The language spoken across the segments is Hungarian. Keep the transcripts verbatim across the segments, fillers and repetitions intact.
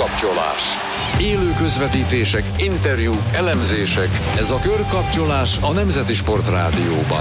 Körkapcsolás. Élő közvetítések, interjúk, elemzések. Ez a Körkapcsolás a Nemzeti Sportrádióban.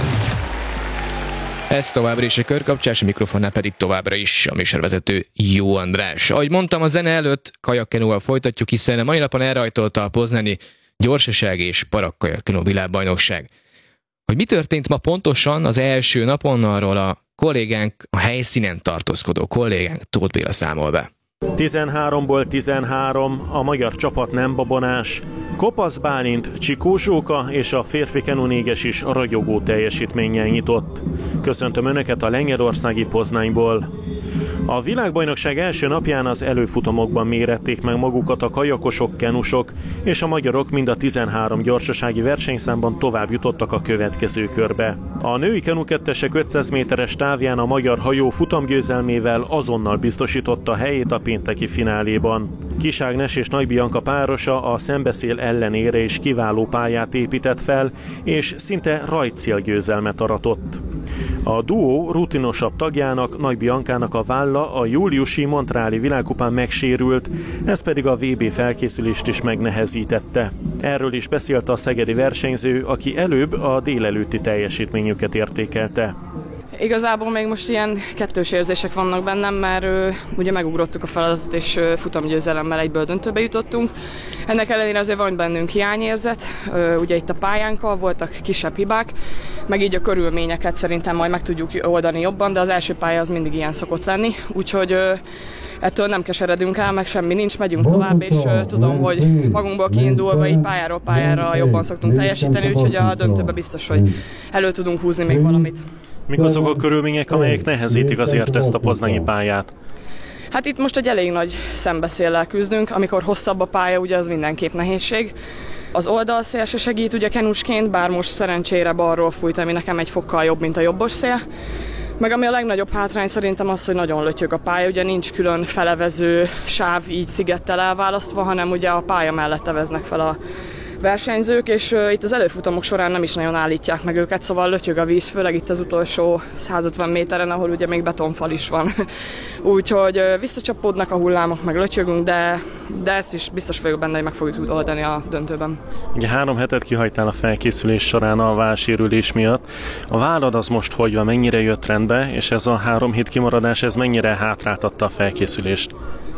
Ez továbbra is a Körkapcsolás, a mikrofonnál pedig továbbra is a műsorvezető Jó András. Ahogy mondtam, a zene előtt kajakkenóval folytatjuk, hiszen a mai napon elrajtolta a poznani gyorsaság és parakkajakkenó világbajnokság. Hogy mi történt ma pontosan az első napon, arról a kollégánk, a helyszínen tartózkodó kollégánk Tóth Béla számol be. tizenháromból tizenhárom, a magyar csapat nem babonás. Kopasz Bálint, Csikó Zsóka és a férfi kenúnéges is ragyogó teljesítménnyel nyitott. Köszöntöm Önöket a lengyelországi Poznányból. A világbajnokság első napján az előfutamokban mérették meg magukat a kajakosok, kenusok, és a magyarok mind a tizenhárom gyorsasági versenyszámban tovább jutottak a következő körbe. A női kenukettesek ötszáz méteres távján a magyar hajó futamgyőzelmével azonnal biztosította helyét a pénteki fináléban. Kis Ágnes és Nagy Bianca párosa a szembeszél ellenére is kiváló pályát épített fel, és szinte rajtcélgyőzelmet aratott. A duó rutinosabb tagjának, Nagy Biancának a válla a júliusi montreali világkupán megsérült, ez pedig a vé bé felkészülést is megnehezítette. Erről is beszélt a szegedi versenyző, aki előbb a délelőtti teljesítményüket értékelte. Igazából még most ilyen kettős érzések vannak bennem, mert ö, ugye megugrottuk a feladatot, és ö, futamgyőzelemmel egyből döntőbe jutottunk. Ennek ellenére azért van bennünk hiányérzet, ö, ugye itt a pályánkkal voltak kisebb hibák, meg így a körülményeket szerintem majd meg tudjuk oldani jobban, de az első pálya az mindig ilyen szokott lenni, úgyhogy ö, ettől nem keseredünk el, meg semmi nincs, megyünk tovább, és ö, tudom, hogy magunkból kiindulva így pályáról pályára jobban szoktunk teljesíteni, úgyhogy a döntőbe biztos, hogy elő tudunk húzni még valamit. Mik azok a körülmények, amelyek nehezítik azért ezt a poznanyi pályát? Hát itt most egy elég nagy szembeszéllel küzdünk, amikor hosszabb a pálya, ugye az mindenképp nehézség. Az oldalszél se segít ugye kenusként, bár most szerencsére balról fújt, ami nekem egy fokkal jobb, mint a jobbos szél. Meg ami a legnagyobb hátrány szerintem az, hogy nagyon lötyög a pálya, ugye nincs külön felevező sáv így szigettel elválasztva, hanem ugye a pálya mellett eveznek fel a versenyzők, és uh, itt az előfutamok során nem is nagyon állítják meg őket, szóval lötyög a víz, főleg itt az utolsó száz ötven méteren, ahol ugye még betonfal is van. Úgyhogy uh, visszacsapódnak a hullámok, meg lötyögünk, de, de ezt is biztos vagyok benne, hogy meg fogjuk oldani a döntőben. Ugye három hetet kihajtál a felkészülés során a vállsérülés miatt. A vállad az most hogy van, mennyire jött rendbe, és ez a három hét kimaradás, ez mennyire hátráltatta a felkészülést?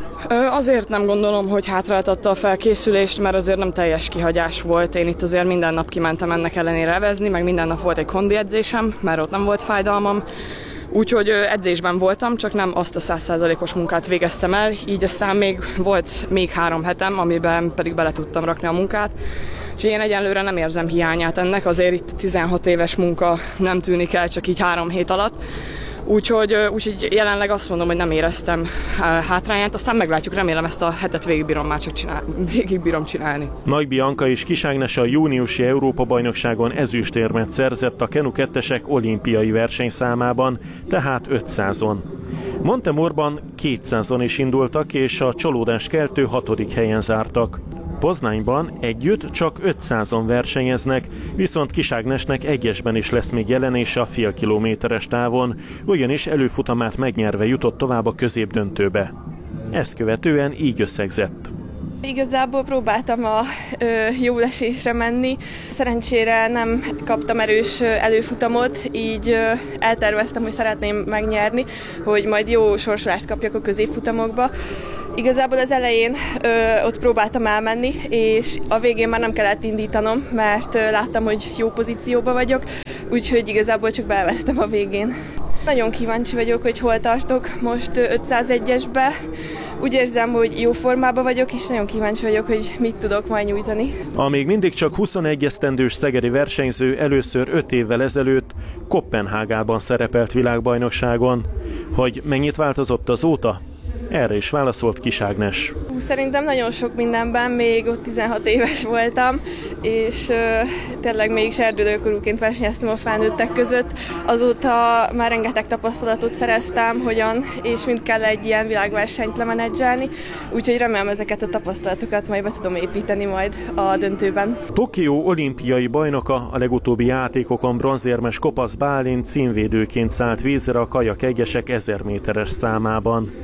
Azért nem gondolom, hogy hátráltatta a felkészülést, mert azért nem teljes kihagyás volt. Én itt azért minden nap kimentem ennek ellenére evezni, meg minden nap volt egy kondi edzésem, mert ott nem volt fájdalmam. Úgyhogy edzésben voltam, csak nem azt a száz százalékos munkát végeztem el, így aztán még volt még három hetem, amiben pedig bele tudtam rakni a munkát. Úgyhogy én egyenlőre nem érzem hiányát ennek, azért itt tizenhat éves munka nem tűnik el csak így három hét alatt. Úgyhogy, úgyhogy jelenleg azt mondom, hogy nem éreztem hátrányát, aztán meglátjuk, remélem ezt a hetet végigbírom már csak csinál, végigbírom csinálni. Nagy Bianca és Kis Ágnes a júniusi Európa-bajnokságon ezüstérmet szerzett a kenukettesek olimpiai versenyszámában, tehát ötszázon. Montemorban kétszázon is indultak, és a csalódáskeltő hatodik helyen zártak. Poznányban együtt csak ötszázon versenyeznek, viszont Kis Ágnesnek egyesben is lesz még jelenése a fél kilométeres távon, ugyanis előfutamát megnyerve jutott tovább a középdöntőbe. Ezt követően így összegzett. Igazából próbáltam a ö, jó esésre menni. Szerencsére nem kaptam erős előfutamot, így ö, elterveztem, hogy szeretném megnyerni, hogy majd jó sorsolást kapjak a középfutamokba. Igazából az elején ö, ott próbáltam elmenni, és a végén már nem kellett indítanom, mert ö, láttam, hogy jó pozícióban vagyok, úgyhogy igazából csak beelveztem a végén. Nagyon kíváncsi vagyok, hogy hol tartok most ötszázegyesbe. Úgy érzem, hogy jó formában vagyok, és nagyon kíváncsi vagyok, hogy mit tudok majd nyújtani. A még mindig csak huszonegy esztendős szegedi versenyző először öt évvel ezelőtt Koppenhágában szerepelt világbajnokságon. Hogy mennyit változott azóta? Erre is válaszolt Kis Ágnes. Szerintem nagyon sok mindenben, még ott tizenhat éves voltam, és uh, tényleg még serdülőkorúként versenyeztem a felnőttek között. Azóta már rengeteg tapasztalatot szereztem, hogyan és mind kell egy ilyen világversenyt lemenedzselni, úgyhogy remélem ezeket a tapasztalatokat majd be tudom építeni majd a döntőben. Tokió olimpiai bajnoka, a legutóbbi játékokon bronzérmes Kopasz Bálint címvédőként szállt vízre a kajak egyesek ezer méteres számában.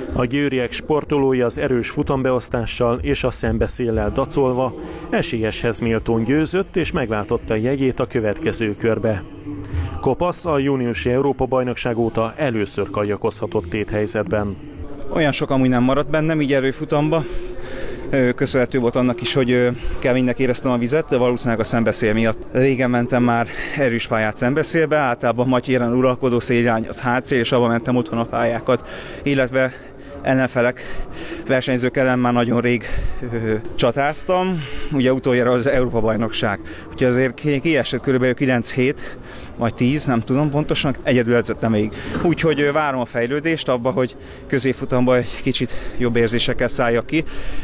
A győriek sportolói az erős futambeosztással és a szembeszéllel dacolva esélyeshez méltón győzött és megváltotta jegyét a következő körbe. Kopasz a júniusi Európa-bajnokság óta először kajakozhatott téthelyzetben. Olyan sok amúgy nem maradt bennem így erőfutamba. Köszönhető volt annak is, hogy keménynek éreztem a vizet, de valószínűleg a szembeszél miatt. Régen mentem már erős pályát szembeszélbe, általában Matyéren uralkodó szélirány az há cé, és abban mentem otthon a pályákat, illetve ellenfelek, versenyzők ellen már nagyon rég ö, csatáztam, ugye utoljára az Európa-bajnokság. Úgyhogy azért kiesett körülbelül kilenc hét, vagy tíz, nem tudom pontosan, egyedül edzettem még. Úgyhogy várom a fejlődést abba, hogy középfutamban egy kicsit jobb érzésekkel szálljak ki,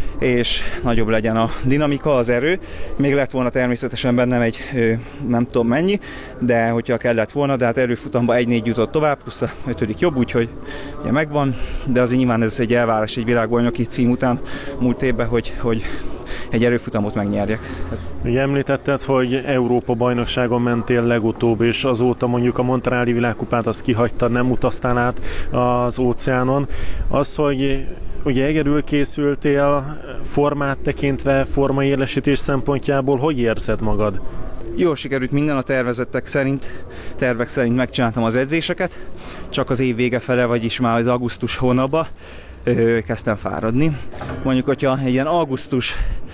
és nagyobb legyen a dinamika, az erő. Még lett volna természetesen bennem egy ö, nem tudom mennyi, de hogyha kellett volna, de hát erőfutamban egy négy jutott tovább, plusz a ötödik jobb, úgyhogy ugye megvan, de azért nyilván ez egy elvárás egy világbajnoki cím után múlt évben, hogy, hogy egy erőfutamot megnyerjek. Ez. Ugye említetted, hogy Európa-bajnokságon mentél legutóbb, és azóta mondjuk a Montreali világkupát azt kihagytad, nem utaztál át az óceánon. Az, hogy ugye egyedül készültél, formát tekintve, formaélesítés szempontjából, hogy érzed magad? Jól sikerült minden a tervezettek szerint, tervek szerint megcsináltam az edzéseket, csak az év vége fele, vagyis már az augusztus hónapban ö, kezdtem fáradni. Mondjuk, hogyha egy ilyen augusztus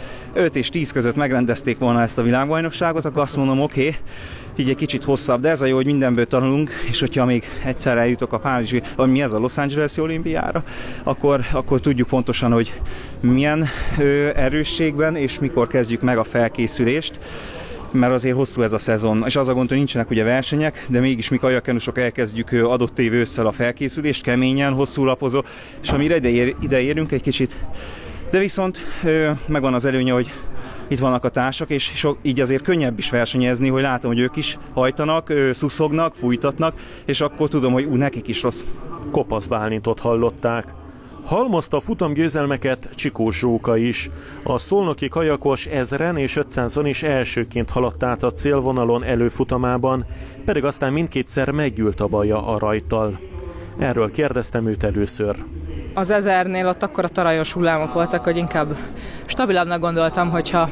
öt és tíz között megrendezték volna ezt a világbajnokságot, akkor azt mondom, oké, okay, így egy kicsit hosszabb, de ez a jó, hogy mindenből tanulunk, és hogyha még egyszer eljutok a Párizsi, vagy mi ez a Los Angeles-i olimpiára, akkor, akkor tudjuk pontosan, hogy milyen ö, erősségben és mikor kezdjük meg a felkészülést, mert azért hosszú ez a szezon, és az a gond, hogy nincsenek ugye versenyek, de mégis mi kajakkenusok elkezdjük adott év ősszel a felkészülést, keményen, hosszú lapozó, és amire ide, ér, ide érünk egy kicsit, de viszont ö, megvan az előnye, hogy itt vannak a társak, és so, így azért könnyebb is versenyezni, hogy látom, hogy ők is hajtanak, ö, szuszognak, fújtatnak, és akkor tudom, hogy ú, nekik is rossz. Kopasz Bálintot hallották. Halmozta a futamgyőzelmeket Csikós Zsóka is. A szolnoki kajakos ezren és ötszázon is elsőként haladt át a célvonalon előfutamában, pedig aztán mindkétszer meggyűlt a baja a rajttal. Erről kérdeztem őt először. Az ezernél ott akkora tarajos hullámok voltak, hogy inkább stabilabbnak gondoltam, hogyha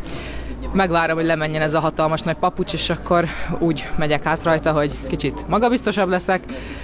megvárom, hogy lemenjen ez a hatalmas nagy papucs, és akkor úgy megyek át rajta, hogy kicsit magabiztosabb leszek.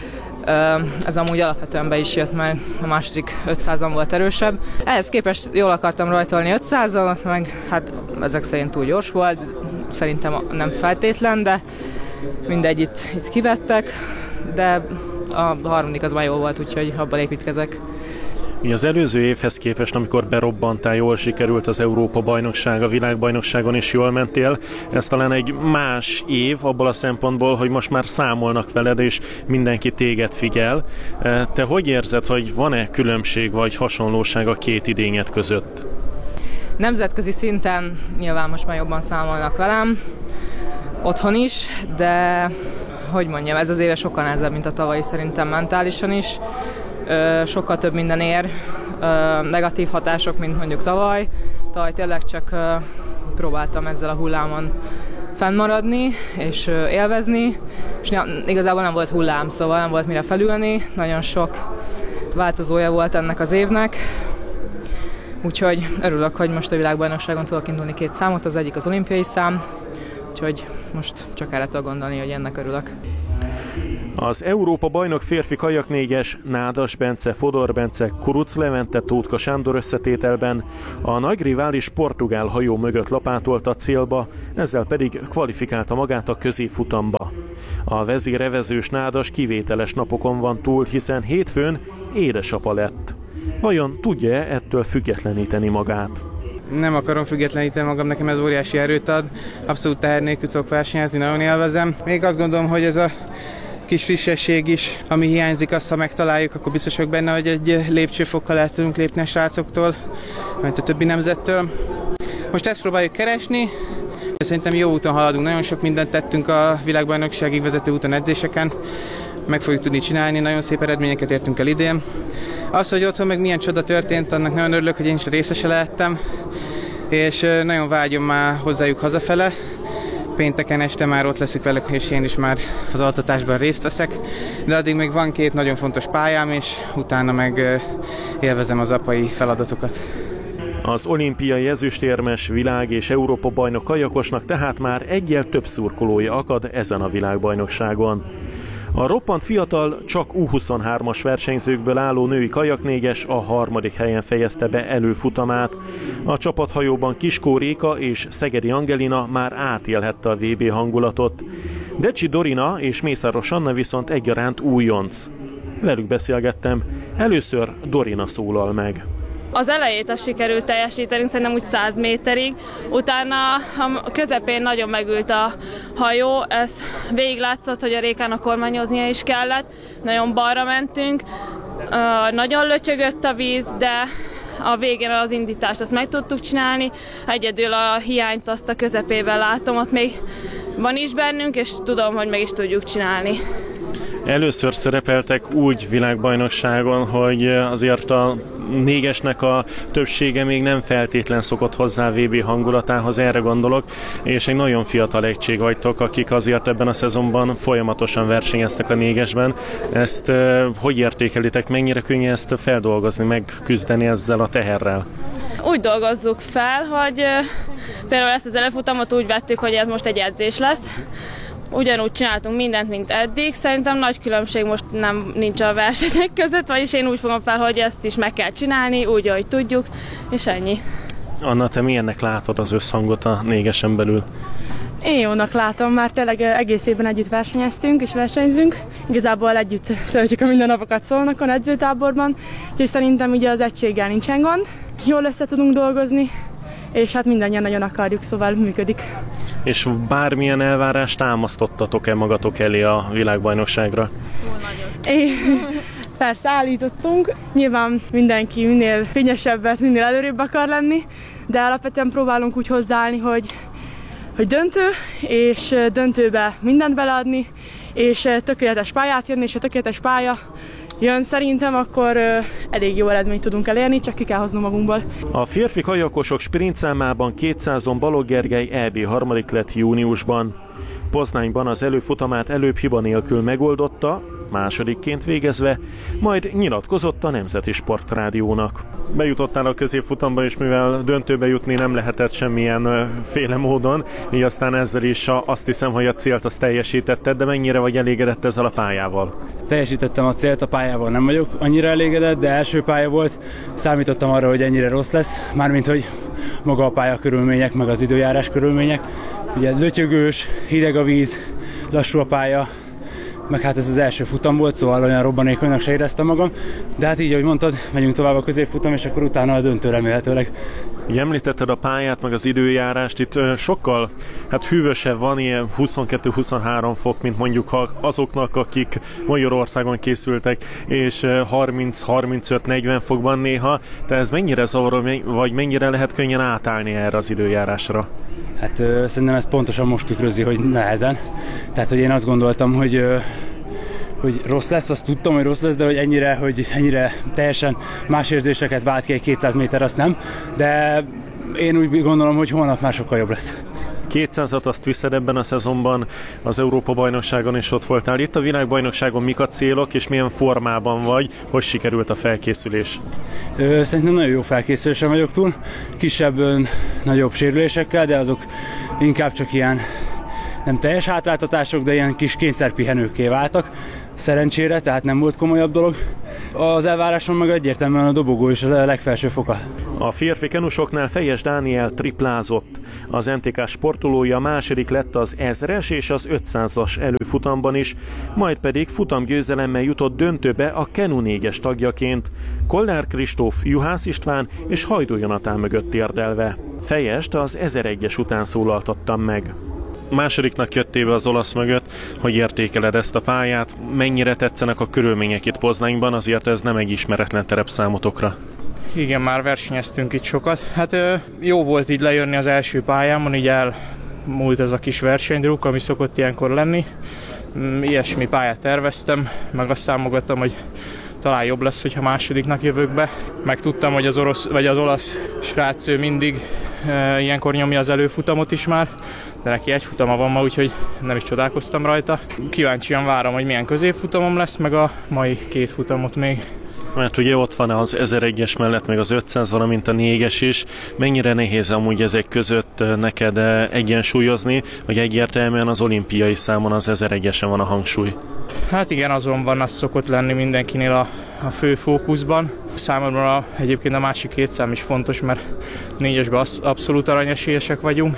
Ez amúgy alapvetően be is jött, mert a második ötszázon volt erősebb. Ehhez képest jól akartam rajtolni ötszázon, meg hát ezek szerint túl gyors volt, szerintem nem feltétlen, de mindegy, itt, itt kivettek, de a harmadik az már jó volt, úgyhogy abban építkezek. Az előző évhez képest, amikor berobbantál, jól sikerült az Európa-bajnokság, a világbajnokságon is jól mentél. Ez talán egy más év abból a szempontból, hogy most már számolnak veled, és mindenki téged figyel. Te hogy érzed, hogy van-e különbség vagy hasonlóság a két idényed között? Nemzetközi szinten nyilván most már jobban számolnak velem, otthon is, de hogy mondjam, ez az éve sokkal nehezebb, mint a tavalyi szerintem mentálisan is. Ö, sokkal több minden ér, ö, negatív hatások, mint mondjuk tavaly. Tavaly tényleg csak ö, próbáltam ezzel a hullámon fennmaradni és ö, élvezni, és igazából nem volt hullám, szóval nem volt mire felülni, nagyon sok változója volt ennek az évnek. Úgyhogy örülök, hogy most a világbajnokságon tudok indulni két számot, az egyik az olimpiai szám, úgyhogy most csak erre tudok gondolni, hogy ennek örülök. Az Európa-bajnok férfi kajaknégyes Nádas Bence, Fodor Bence, Kuruc Levente, Tótka Sándor összetételben a nagy rivális portugál hajó mögött lapátolt a célba, ezzel pedig kvalifikálta magát a középfutamba. A vezérevezős Nádas kivételes napokon van túl, hiszen hétfőn édesapa lett. Vajon tudja-e ettől függetleníteni magát? Nem akarom függetleníteni magam, nekem ez óriási erőt ad. Abszolút teher nélkül tudok versenyezni, nagyon élvezem. Még azt gondolom, hogy ez a kis frissesség is, ami hiányzik, azt ha megtaláljuk, akkor biztos vagyok benne, hogy egy lépcsőfokkal el tudunk lépni a srácoktól, mint a többi nemzettől. Most ezt próbáljuk keresni, de szerintem jó úton haladunk, nagyon sok mindent tettünk a világbajnokságig vezető úton edzéseken, meg fogjuk tudni csinálni, nagyon szép eredményeket értünk el idén. Az, hogy otthon meg milyen csoda történt, annak nagyon örülök, hogy én is részese lehettem, és nagyon vágyom már hozzájuk hazafele. pénteken este már ott leszek velük, és én is már az altatásban részt veszek, de addig még van két nagyon fontos pályám, és utána meg élvezem az apai feladatokat. Az olimpiai ezüstérmes, világ- és Európa-bajnok kajakosnak tehát már eggyel több szurkolója akad ezen a világbajnokságon. A roppant fiatal, csak U huszonhármas versenyzőkből álló női kajaknéges a harmadik helyen fejezte be előfutamát. A csapathajóban Kiskó Réka és Szegedi Angelina már átélhette a vé bé hangulatot. Decsi Dorina és Mészáros Anna viszont egyaránt újonc. Velük beszélgettem, először Dorina szólal meg. Az elejét azt sikerült teljesítenünk, szerintem úgy száz méterig, utána a közepén nagyon megült a hajó, ez végig látszott, hogy a Rékának kormányoznia is kellett, nagyon balra mentünk, nagyon lötyögött a víz, de a végén az indítást azt meg tudtuk csinálni, egyedül a hiányt azt a közepében látom, ott még van is bennünk, és tudom, hogy meg is tudjuk csinálni. Először szerepeltek úgy világbajnokságon, hogy azért a négesnek a többsége még nem feltétlen szokott hozzá vé bé hangulatához, erre gondolok, és egy nagyon fiatal egység vagytok, akik azért ebben a szezonban folyamatosan versenyeztek a négesben. Ezt uh, hogy értékelitek, mennyire könnyű ezt feldolgozni, megküzdeni ezzel a teherrel? Úgy dolgozzuk fel, hogy uh, például ezt az előfutamot úgy vettük, hogy ez most egy edzés lesz. Ugyanúgy csináltunk mindent, mint eddig. Szerintem nagy különbség most nem nincs a versenyek között, vagyis én úgy fogom fel, hogy ezt is meg kell csinálni, úgy, ahogy tudjuk, és ennyi. Anna, te milyennek látod az összhangot a négesen belül? Én jónak látom, már tényleg egész évben együtt versenyeztünk és versenyzünk. Igazából együtt töltjük a mindennapokat Szolnokon, edzőtáborban, úgyhogy szerintem ugye az egységgel nincsen gond. Jól össze tudunk dolgozni, és hát mindannyian nagyon akarjuk, szóval működik. És bármilyen elvárást támasztottatok-e magatok elé a világbajnokságra? É, persze állítottunk. Nyilván mindenki minél fényesebbet, minél előrébb akar lenni, de alapvetően próbálunk úgy hozzáállni, hogy, hogy döntő, és döntőbe mindent beleadni, és tökéletes pályát jönni, és a tökéletes pálya jön szerintem, akkor elég jó eredményt tudunk elérni, csak ki kell hoznunk magunkból. A férfi kajakosok sprint számában kétszázon Balogh Gergely é bé harmadik lett júniusban. Poznányban az előfutamát előbb hiba nélkül megoldotta, másodikként végezve, majd nyilatkozott a Nemzeti Sportrádiónak. Bejutottál a középfutamba, és mivel döntőbe jutni nem lehetett semmilyen féle módon, így aztán ezzel is azt hiszem, hogy a célt azt teljesítetted, de mennyire vagy elégedett ezzel a pályával? Teljesítettem a célt, a pályával nem vagyok annyira elégedett, de első pálya volt, számítottam arra, hogy ennyire rossz lesz, mármint hogy maga a pálya körülmények, meg az időjárás körülmények. Ugye lötyögős, hideg a víz, lassú a pálya, meg hát ez az első futam volt, szóval olyan robbanékonynak se éreztem magam, de hát így, ahogy mondtad, megyünk tovább a középfutam, és akkor utána a döntő remélhetőleg. Így említetted a pályát, meg az időjárást, itt sokkal hát hűvösebb van, ilyen huszonkettő-huszonhárom fok, mint mondjuk azoknak, akik Magyarországon készültek, és harminc-harmincöt-negyven fokban néha. De ez mennyire zavaró, vagy mennyire lehet könnyen átállni erre az időjárásra? Hát ö, szerintem ez pontosan most tükrözi, hogy nehezen. Tehát, hogy én azt gondoltam, hogy ö, hogy rossz lesz, azt tudtam, hogy rossz lesz, de hogy ennyire, hogy ennyire teljesen más érzéseket vált ki egy kétszáz méter, azt nem. De én úgy gondolom, hogy holnap már sokkal jobb lesz. kétszázat azt viszed ebben a szezonban, az Európa-bajnokságon is ott voltál. Itt a világbajnokságon mik a célok, és milyen formában vagy, hogy sikerült a felkészülés? Ö, szerintem nagyon jó felkészülésen vagyok túl, kisebb, nagyobb sérülésekkel, de azok inkább csak ilyen nem teljes hátráltatások, de ilyen kis kényszerpihenőkké váltak. Szerencsére, tehát nem volt komolyabb dolog. Az elváráson meg egyértelműen a dobogó is a legfelső foka. A férfi kenusoknál Fejes Dániel triplázott. Az en té ká sportolója második lett az ezres és az ötszázas előfutamban is, majd pedig futamgyőzelemmel jutott döntőbe a Kenu négyes tagjaként, Kollár Kristóf, Juhász István és Hajdú Jonatán mögött térdelve. Fejest az ezeregyes után szólaltattam meg. Másodiknak jöttél be az olasz mögött, hogy értékeled ezt a pályát, mennyire tetszenek a körülmények itt Poznányban, azért ez nem egy ismeretlen terep számotokra. Igen, már versenyeztünk itt sokat. Hát jó volt így lejönni az első pályámon, így elmúlt ez a kis versenydruk, ami szokott ilyenkor lenni. Ilyesmi pályát terveztem, meg azt számogattam, hogy talán jobb lesz, hogyha másodiknak jövök be. Meg tudtam, hogy az orosz, vagy az olasz srác mindig ilyenkor nyomja az előfutamot is már, de neki egy futama van ma, úgyhogy nem is csodálkoztam rajta. Kíváncsian várom, hogy milyen középfutamom lesz, meg a mai két futamot még. Mert ugye ott van az ezeregyes mellett, meg az ötszáz, valamint a négyes is. Mennyire nehéz amúgy ezek között neked egyensúlyozni, hogy egyértelműen az olimpiai számon az ezeregyesen van a hangsúly? Hát igen, azon van, az szokott lenni mindenkinél a, a fő fókuszban. Számomra egyébként a másik két szám is fontos, mert négyesben abszolút aranyesélyesek vagyunk,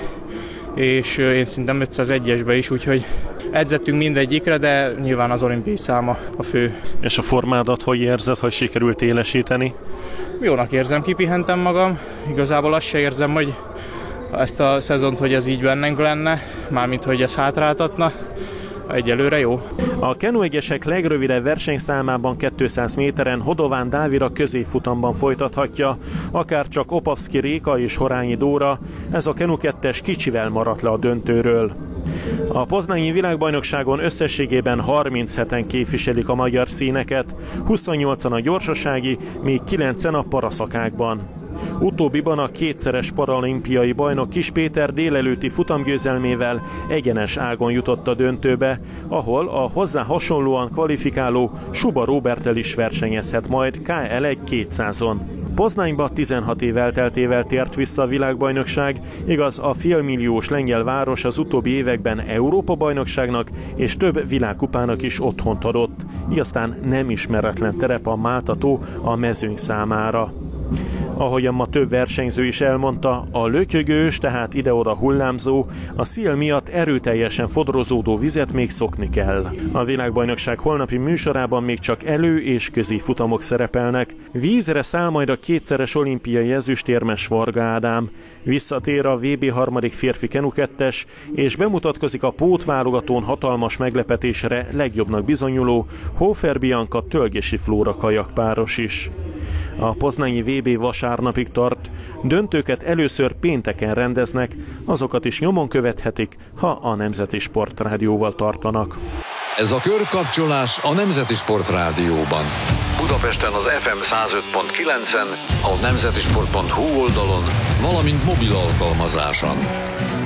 és én szerintem ötszázegyesben is, úgyhogy edzettünk mindegyikre, de nyilván az olimpiai száma a fő. És a formádat hogy érzed, hogy sikerült élesíteni? Jónak érzem, kipihentem magam. Igazából azt se érzem, hogy ezt a szezont, hogy ez így bennünk lenne, mármint hogy ez hátráltatna. Egyelőre jó. A kenuegyesek legrövidebb versenyszámában kétszáz méteren Hodován Dávid a középfutamban folytathatja, akár csak Opavszky Réka és Horányi Dóra, ez a kenu kettes kicsivel maradt le a döntőről. A poznányi világbajnokságon összességében harmincheten képviselik a magyar színeket, huszonnyolcan a gyorsasági, még kilencen a paraszakákban. Utóbbiban a kétszeres paralimpiai bajnok Kiss Péter délelőtti futamgyőzelmével egyenes ágon jutott a döntőbe, ahol a hozzá hasonlóan kvalifikáló Suba Róberttel is versenyezhet majd ká el egy kétszázon. Poznányba tizenhat év elteltével tért vissza a világbajnokság, igaz, a félmilliós lengyel város az utóbbi években Európa-bajnokságnak és több világkupának is otthont adott, így aztán nem ismeretlen terep a máltató a mezőny számára. Ahogyan ma több versenyző is elmondta, a lötyögős, tehát ide-oda hullámzó, a szél miatt erőteljesen fodrozódó vizet még szokni kell. A világbajnokság holnapi műsorában még csak elő- és középfutamok szerepelnek. Vízre száll majd a kétszeres olimpiai ezüstérmes Varga Ádám. Visszatér a vé bé harmadik férfi kenu kettes, és bemutatkozik a pótválogatón hatalmas meglepetésre legjobbnak bizonyuló Hofer Bianca Tölgyesi Flóra kajakpáros is. A poznányi vé bé vasárnapig tart, döntőket először pénteken rendeznek, azokat is nyomon követhetik, ha a Nemzeti Sportrádióval tartanak. Ez a körkapcsolás a Nemzeti Sportrádióban. Budapesten az ef em száz öt pont kilencen, a nemzetisport pont hu oldalon, valamint mobil alkalmazáson.